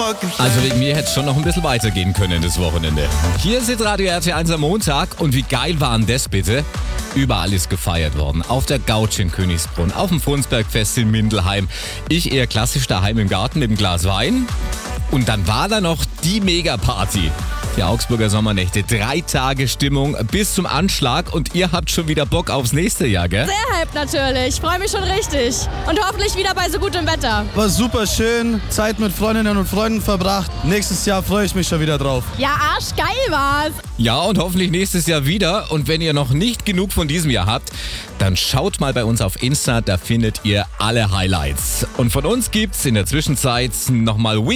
Also wegen mir hätte es schon noch ein bisschen weitergehen können das Wochenende. Hier ist jetzt Radio RT1 am Montag und wie geil war denn das bitte? Überall ist gefeiert worden. Auf der Gouch in Königsbrunn, auf dem Frundsbergfest in Mindelheim. Ich eher klassisch daheim im Garten mit einem Glas Wein. Und dann war da noch die Megaparty. Die Augsburger Sommernächte, 3 Tage Stimmung bis zum Anschlag und ihr habt schon wieder Bock aufs nächste Jahr, gell? Sehr hyped natürlich, freue mich schon richtig. Und hoffentlich wieder bei so gutem Wetter. War super schön, Zeit mit Freundinnen und Freunden verbracht. Nächstes Jahr freue ich mich schon wieder drauf. Ja, arschgeil war's. Ja, und hoffentlich nächstes Jahr wieder. Und wenn ihr noch nicht genug von diesem Jahr habt, dann schaut mal bei uns auf Insta, da findet ihr alle Highlights. Und von uns gibt's in der Zwischenzeit nochmal